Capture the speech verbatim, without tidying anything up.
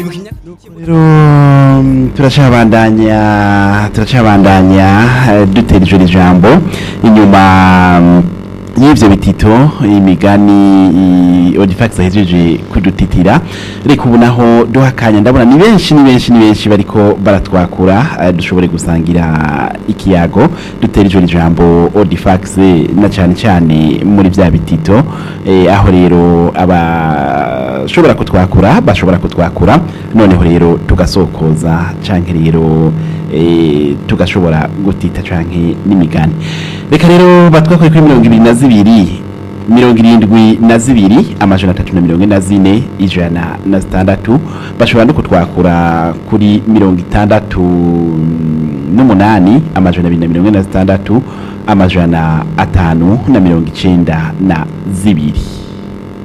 rero turacabandanya turacabandanya eh, dutera ijoro ijambo inyuma mm, y'ivyo bitito imigani Odifax ahejeje kudutitira reka ubu naho duhakanya ndabona ni benshi ni benshi ni benshi bariko baratwakura eh, dushobore gusangira ikiyago dutera ijoro ijambo Odifax na cyane cyane muri vya bitito eh, aho rero abashobora kutwakura bashobora kutwakura noneho rero tugasokoza canke rero eh, tugashobora gutita canke n'imigani reka rero batwakore kuri mirongo ibiri na zibiri mirongo irindwi na zibiri amajana atatu na mirongo ine na zine ijana na zitandatu bashobora no kutwakura kuri mirongo itandatu n'umunani amajana abiri na mirongo ine na zitandatu amajana atanu na mirongo icenda na zibiri.